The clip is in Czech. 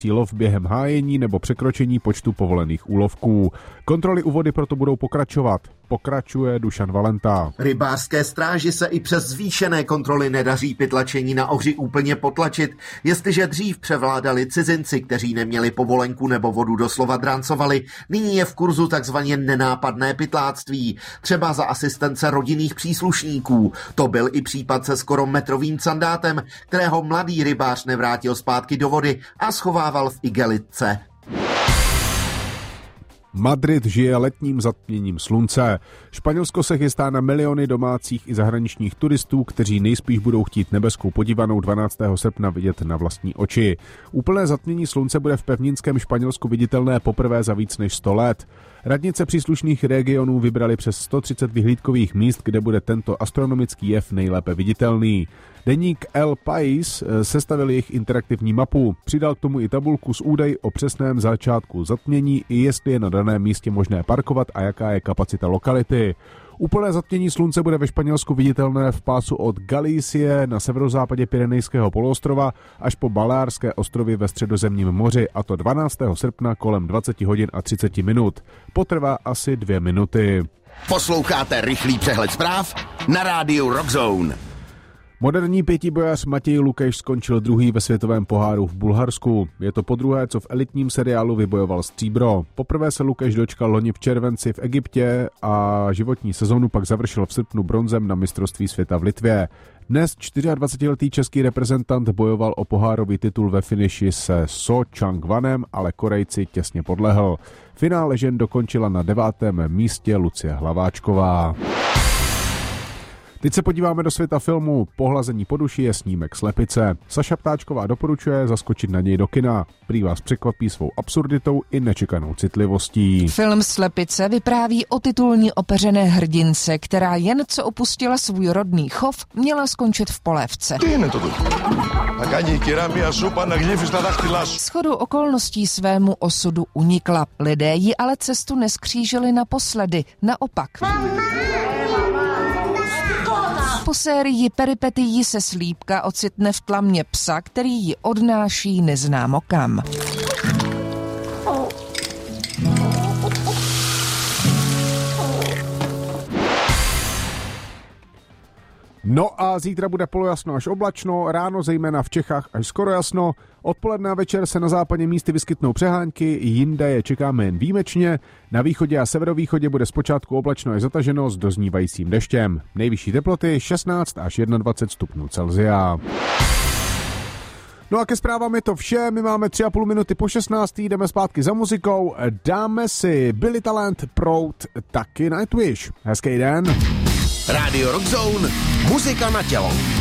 lov během hájení nebo překročení počtu povolených úlovků. Kontroly u vody proto budou pokračovat. Pokračuje Dušan Valenta. Rybářské stráži se i přes zvýšené kontroly nedaří pytlačení na ohři úplně potlačit. Jestliže dřív převládali cizinci, kteří neměli povolenku nebo vodu doslova drancovali, nyní je v kurzu takzvaně nenápadné pytláctví, třeba za asistence rodinných příslušníků. To byl i případ se skoro metrovým candátem, kterého mladý rybář nevrátil zpátky do vody a schovával v igelitce. Madrid žije letním zatměním slunce. Španělsko se chystá na miliony domácích i zahraničních turistů, kteří nejspíš budou chtít nebeskou podívanou 12. srpna vidět na vlastní oči. Úplné zatmění slunce bude v pevninském Španělsku viditelné poprvé za víc než 100 let. Radnice příslušných regionů vybrali přes 130 vyhlídkových míst, kde bude tento astronomický jev nejlépe viditelný. Deník El País sestavil jejich interaktivní mapu, přidal k tomu i tabulku s údaji o přesném začátku zatmění i jestli je na daném místě možné parkovat a jaká je kapacita lokality. Úplné zatmění slunce bude ve Španělsku viditelné v pásu od Galicie na severozápadě Pyrenejského poloostrova až po Baleárské ostrovy ve Středozemním moři, a to 12. srpna kolem 20 hodin a 30 minut. Potrvá asi 2 minuty. Posloucháte rychlý přehled zpráv na rádiu Rockzone. Moderní pětibojař Matěj Lukeš skončil druhý ve světovém poháru v Bulharsku. Je to podruhé, co v elitním seriálu vybojoval stříbro. Poprvé se Lukeš dočkal loni v červenci v Egyptě a životní sezónu pak završil v srpnu bronzem na mistrovství světa v Litvě. Dnes 24letý český reprezentant bojoval o pohárový titul ve finiši se So Chang-wanem, ale Korejci těsně podlehl. Finále žen dokončila na 9. místě Lucie Hlaváčková. Teď se podíváme do světa filmu. Pohlazení po duši je snímek Slepice. Saša Ptáčková doporučuje zaskočit na něj do kina. Prý vás překvapí svou absurditou i nečekanou citlivostí. Film Slepice vypráví o titulní opeřené hrdince, která jen co opustila svůj rodný chov, měla skončit v polévce. Shodou okolností svému osudu unikla. Lidé ji ale cestu neskřížili naposledy. Naopak. Po sérii peripetií se slípka ocitne v tlamě psa, který ji odnáší neznámo kam. No a zítra bude polojasno až oblačno, ráno zejména v Čechách až skoro jasno, odpoledne a večer se na západě místy vyskytnou přehánky, jinde je čekáme jen výjimečně, na východě a severovýchodě bude zpočátku oblačno až zataženo s doznívajícím deštěm. Nejvyšší teploty 16 až 21 stupňů Celsia. No a ke zprávám je to vše, my máme 3,5 minuty po 16, jdeme zpátky za muzikou, dáme si Billy Talent, Proud, taky Nightwish. Hezký den. Rádio Rockzone, muzika na tělo.